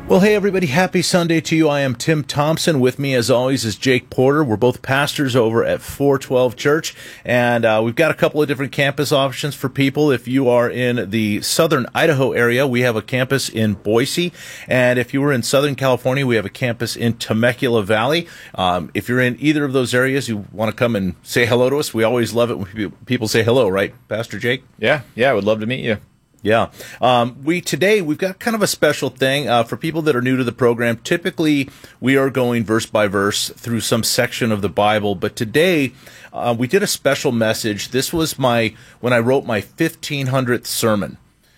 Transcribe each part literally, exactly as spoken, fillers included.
Well, hey, everybody. Happy Sunday to you. I am Tim Thompson. With me, as always, is Jake Porter. We're both pastors over at four twelve Church, and uh, we've got a couple of different campus options for people. If you are in the southern Idaho area, we have a campus in Boise, and if you were in Southern California, we have a campus in Temecula Valley. Um, if you're in either of those areas, you want to come and say hello to us. We always love it when people say hello, right, Pastor Jake? Yeah, yeah, I would love to meet you. Yeah. Um, we today, we've got kind of a special thing uh, for people that are new to the program. Typically, we are going verse by verse through some section of the Bible, but today uh, we did a special message. This was my when I wrote my fifteen hundredth sermon.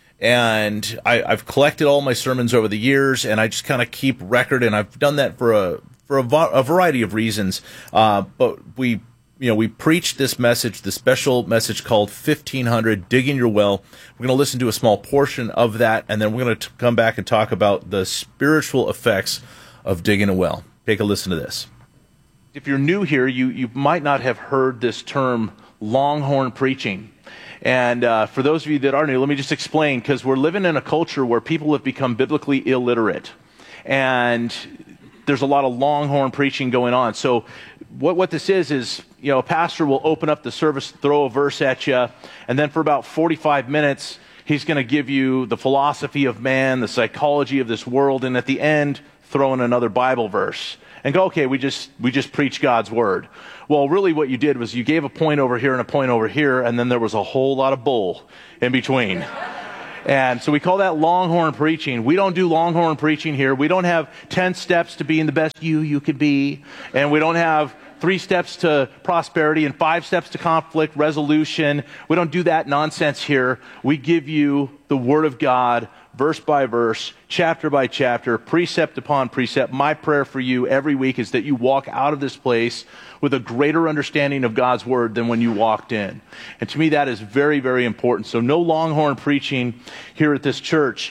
And I, I've collected all my sermons over the years, and I just kind of keep record, and I've done that for a for a, a variety of reasons. Uh, but we You know, we preached this message, the special message called fifteen hundred, Digging Your Well. We're going to listen to a small portion of that, and then we're going to come back and talk about the spiritual effects of digging a well. Take a listen to this. If you're new here, you, you might not have heard this term, longhorn preaching. And uh, for those of you that are new, let me just explain, because we're living in a culture where people have become biblically illiterate. And there's a lot of longhorn preaching going on. So what what this is is, you know, a pastor will open up the service, throw a verse at you, and then for about forty-five minutes, he's going to give you the philosophy of man, the psychology of this world, and at the end, throw in another Bible verse and go, okay, we just we just preach God's word. Well, really what you did was you gave a point over here and a point over here, and then there was a whole lot of bull in between. And so we call that longhorn preaching. We don't do longhorn preaching here. We don't have ten steps to being the best you you could be. And we don't have three steps to prosperity and five steps to conflict resolution. We don't do that nonsense here. We give you the Word of God, verse by verse, chapter by chapter, precept upon precept. My prayer for you every week is that you walk out of this place with a greater understanding of God's Word than when you walked in. And to me, that is very, very important. So no longhorn preaching here at this church.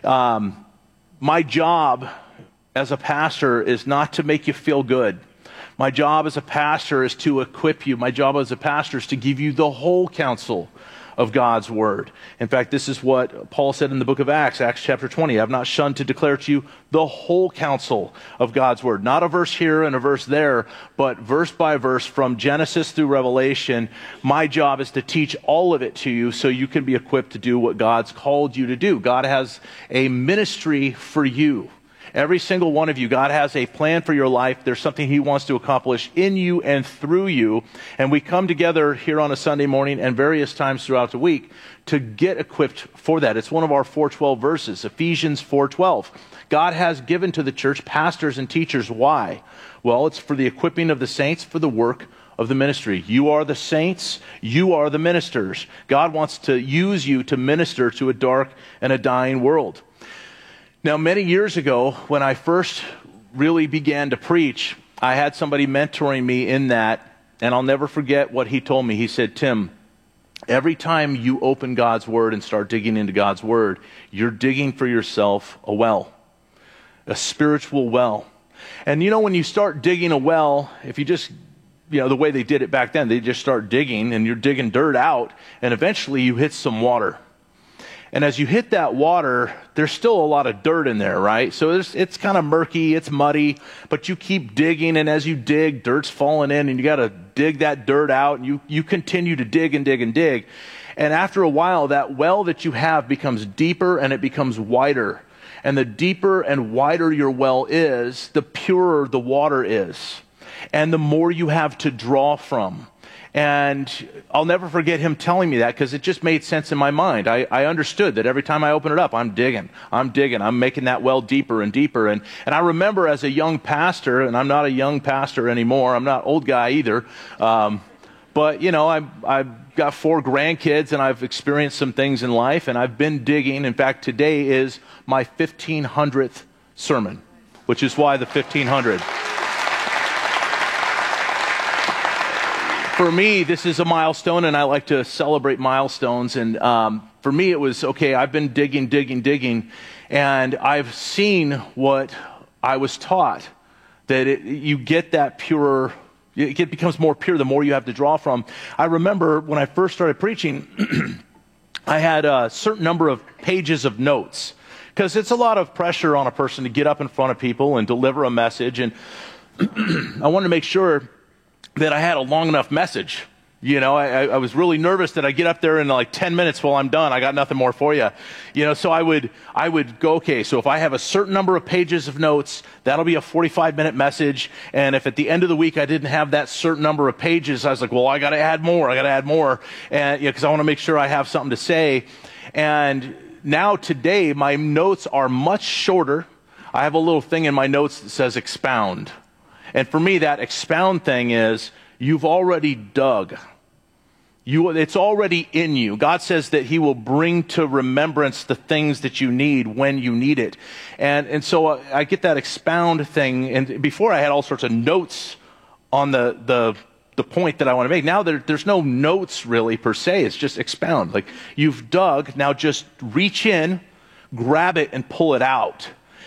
Um, my job as a pastor is not to make you feel good. My job as a pastor is to equip you. My job as a pastor is to give you the whole counsel of God's word. In fact, this is what Paul said in the book of Acts, Acts chapter twenty. I have not shunned to declare to you the whole counsel of God's word. Not a verse here and a verse there, but verse by verse from Genesis through Revelation. My job is to teach all of it to you so you can be equipped to do what God's called you to do. God has a ministry for you. Every single one of you, God has a plan for your life. There's something He wants to accomplish in you and through you. And we come together here on a Sunday morning and various times throughout the week to get equipped for that. It's one of our four twelve verses, Ephesians four twelve. God has given to the church pastors and teachers. Why? Well, it's for the equipping of the saints for the work of the ministry. You are the saints. You are the ministers. God wants to use you to minister to a dark and a dying world. Now, many years ago, when I first really began to preach, I had somebody mentoring me in that, and I'll never forget what he told me. He said, Tim, every time you open God's Word and start digging into God's Word, you're digging for yourself a well, a spiritual well. And you know, when you start digging a well, if you just, you know, the way they did it back then, they just start digging, and you're digging dirt out, and eventually you hit some water. And as you hit that water, there's still a lot of dirt in there, right? So it's, it's kind of murky, it's muddy, but you keep digging, and as you dig, dirt's falling in, and you got to dig that dirt out, and you, you continue to dig and dig and dig. And after a while, that well that you have becomes deeper, and it becomes wider. And the deeper and wider your well is, the purer the water is, and the more you have to draw from. And I'll never forget him telling me that, because it just made sense in my mind. I, I understood that every time I open it up, I'm digging, I'm digging, I'm making that well deeper and deeper. And, and I remember as a young pastor, and I'm not a young pastor anymore, I'm not old guy either, um, but you know, I, I've got four grandkids, and I've experienced some things in life, and I've been digging. In fact, today is my fifteen hundredth sermon, which is why the fifteen hundred. For me, this is a milestone, and I like to celebrate milestones. And um, for me, it was, okay, I've been digging, digging, digging, and I've seen what I was taught, that it, you get that pure, it becomes more pure the more you have to draw from. I remember when I first started preaching, I had a certain number of pages of notes, Because it's a lot of pressure on a person to get up in front of people and deliver a message. And I wanted to make sure that I had a long enough message. You know, I, I was really nervous that I get up there in like ten minutes while I'm done. I got nothing more for you. You know, so I would, I would go, okay, so if I have a certain number of pages of notes, that'll be a forty-five minute message. And if at the end of the week I didn't have that certain number of pages, I was like, well, I got to add more. I got to add more. And, you know, because I want to make sure I have something to say. And now today, my notes are much shorter. I have a little thing in my notes that says expound. And for me, that expound thing is, you've already dug. You, it's already in you. God says that he will bring to remembrance the things that you need when you need it. And, and so I, I get that expound thing. And before I had all sorts of notes on the, the, the point that I want to make. Now there, there's no notes really per se. It's just expound. Like you've dug, now just reach in, grab it and pull it out.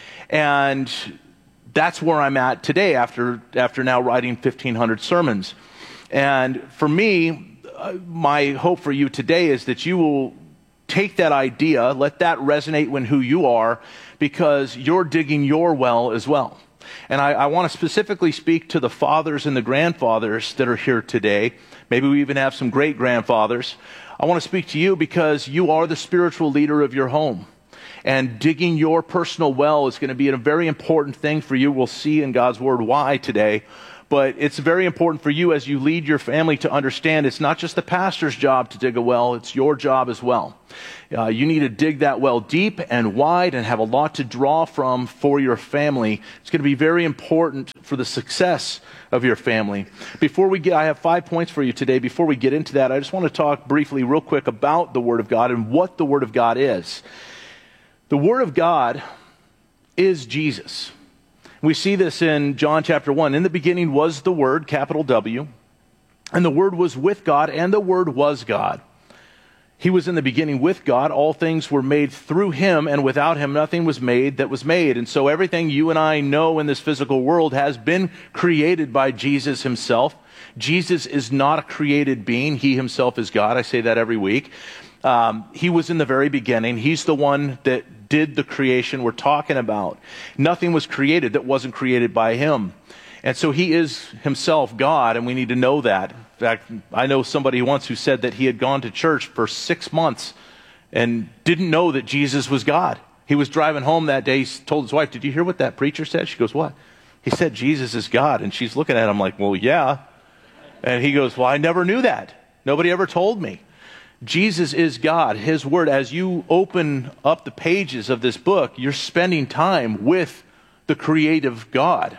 And that's where I'm at today after, after now writing fifteen hundred sermons. And for me, Uh, my hope for you today is that you will take that idea, let that resonate with who you are, because you're digging your well as well. And I, I want to specifically speak to the fathers and the grandfathers that are here today. Maybe we even have some great grandfathers. I want to speak to you because you are the spiritual leader of your home. And digging your personal well is going to be a very important thing for you. We'll see in God's Word why today. But it's very important for you as you lead your family to understand it's not just the pastor's job to dig a well, it's your job as well. Uh, you need to dig that well deep and wide and have a lot to draw from for your family. It's going to be very important for the success of your family. Before we get, I have five points for you today. Before we get into that, I just want to talk briefly, real quick, about the Word of God and what the Word of God is. The Word of God is Jesus. We see this in John chapter one. In the beginning was the Word, capital W, and the Word was with God, and the Word was God. He was in the beginning with God. All things were made through him, and without him nothing was made that was made. And so everything you and I know in this physical world has been created by Jesus himself. Jesus is not a created being. He himself is God. I say that every week. Um, he was in the very beginning. He's the one that did the creation we're talking about. Nothing was created that wasn't created by him. And so he is himself God, and we need to know that. In fact, I know somebody once who said that he had gone to church for six months and didn't know that Jesus was God. He was driving home that day. He told his wife, "Did you hear what that preacher said?" She goes, "What?" He said, "Jesus is God." And she's looking at him like, "Well, yeah." And he goes, "Well, I never knew that. Nobody ever told me." Jesus is God. His Word, as you open up the pages of this book, you're spending time with the creative God.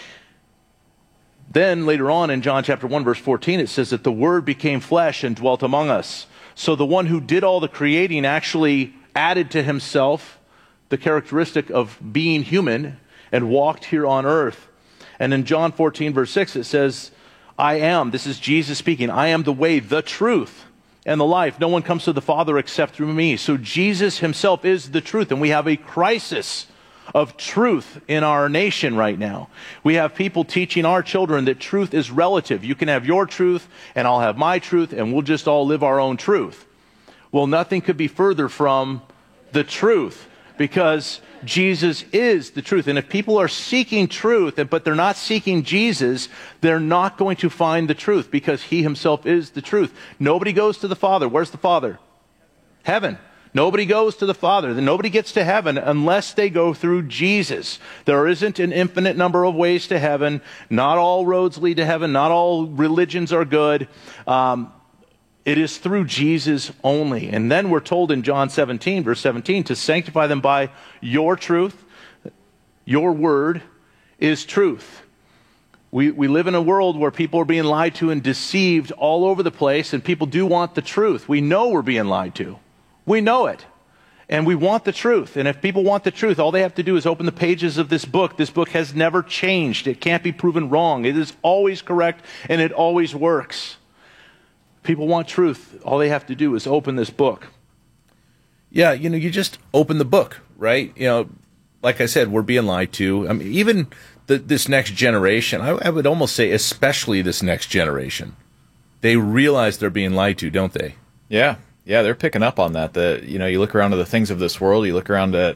Then later on in John chapter one, verse fourteen, it says that the Word became flesh and dwelt among us. So the one who did all the creating actually added to himself the characteristic of being human and walked here on earth. And in John fourteen, verse six, it says, "I am," this is Jesus speaking, "I am the way, the truth, and the life. No one comes to the Father except through me." So Jesus himself is the truth, and we have a crisis of truth in our nation right now. We have people teaching our children that truth is relative. You can have your truth, and I'll have my truth, and we'll just all live our own truth. Well, nothing could be further from the truth, because Jesus is the truth. And if people are seeking truth, but they're not seeking Jesus, they're not going to find the truth, because he himself is the truth. Nobody goes to the Father. Where's the Father? Heaven. Nobody goes to the Father. Nobody gets to heaven unless they go through Jesus. There isn't an infinite number of ways to heaven. Not all roads lead to heaven. Not all religions are good. Um, It is through Jesus only. And then we're told in John seventeen, verse seventeen, to sanctify them by your truth. Your word is truth. We, we live in a world where people are being lied to and deceived all over the place, and people do want the truth. We know we're being lied to. We know it. And we want the truth. And if people want the truth, all they have to do is open the pages of this book. This book has never changed. It can't be proven wrong. It is always correct, and it always works. People want truth. All they have to do is open this book. Yeah, you know, you just open the book, right? You know, like I said, we're being lied to. I mean, even the, this next generation, I, I would almost say especially this next generation, they realize they're being lied to, don't they? Yeah, yeah, they're picking up on that. The, you know, you look around to the things of this world, you look around at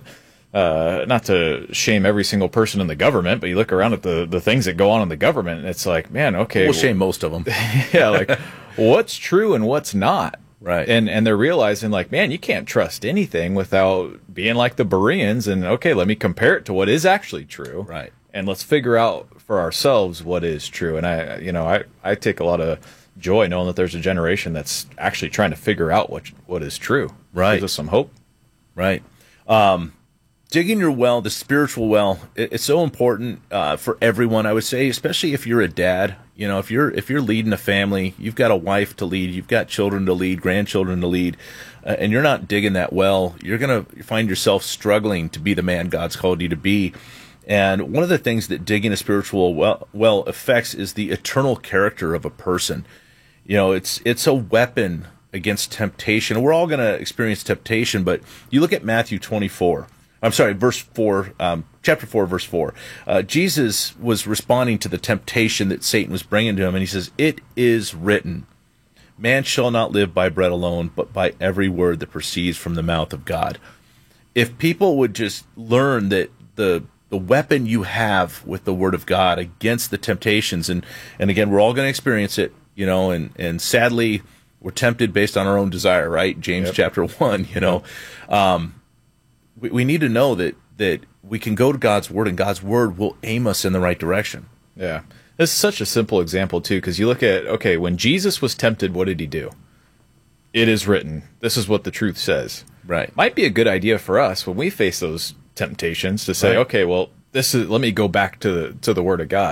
uh, not to shame every single person in the government, but you look around at the, the things that go on in the government, and it's like, man, okay. We'll shame most of them. Yeah, like, what's true and what's not? Right. And and they're realizing, like, man, you can't trust anything without being like the Bereans, and, okay, let me compare it to what is actually true. Right. And let's figure out for ourselves what is true. And, I, you know, I, I take a lot of joy knowing that there's a generation that's actually trying to figure out what what is true. Right. Gives us some hope. Right. Um, digging your well, the spiritual well, it, it's so important uh, for everyone, I would say, especially if you're a dad. You know, if you're if you're leading a family, you've got a wife to lead, you've got children to lead, grandchildren to lead, uh, and you're not digging that well, you're going to find yourself struggling to be the man God's called you to be. And one of the things that digging a spiritual well, well affects is the eternal character of a person. You know, it's it's a weapon against temptation. We're all going to experience temptation, but you look at Matthew twenty-four. I'm sorry, verse four, um, chapter four, verse four. Uh, Jesus was responding to the temptation that Satan was bringing to him, and he says, "It is written, man shall not live by bread alone, but by every word that proceeds from the mouth of God." If people would just learn that the the weapon you have with the word of God against the temptations, and, and again, we're all going to experience it, you know, and, and sadly, we're tempted based on our own desire, right? James Yep. chapter one, you know. Um, we, we need to know that, that we can go to God's word, and God's word will aim us in the right direction. Yeah. This is such a simple example, too, because you look at, okay, when Jesus was tempted, what did he do? It is written. This is what the truth says. Right. Might be a good idea for us when we face those temptations to say, Right. okay, well, this is, let me go back to the, to the Word of God.